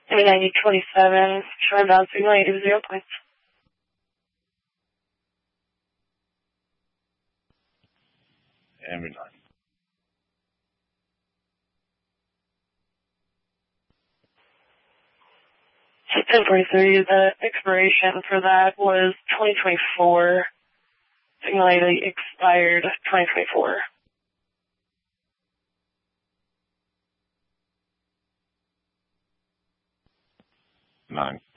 9027, short down signal 8 0 points. And we're done. 1043, the expiration for that was 2024. Signal 8 expired 2024. 9.